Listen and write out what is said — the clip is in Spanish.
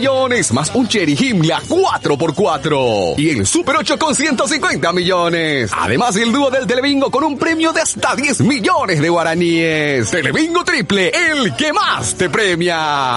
millones, más un Cherry Himmler 4x4. Y el Super 8 con 150 millones. Además, el dúo del Telebingo con un premio de hasta 10 millones de guaraníes. Telebingo Triple, el que más te premia.